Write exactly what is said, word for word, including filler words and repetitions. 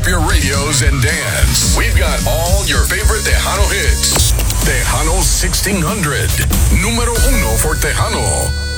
your radios and dance. We've got all your favorite Tejano hits. Tejano sixteen hundred. Número uno for Tejano.